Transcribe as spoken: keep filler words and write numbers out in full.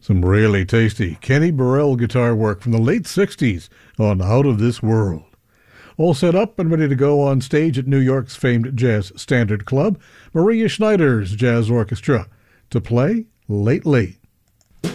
Some really tasty Kenny Burrell guitar work from the late sixties on Out of This World. All set up and ready to go on stage at New York's famed Jazz Standard Club, Maria Schneider's Jazz Orchestra, to play Late Late.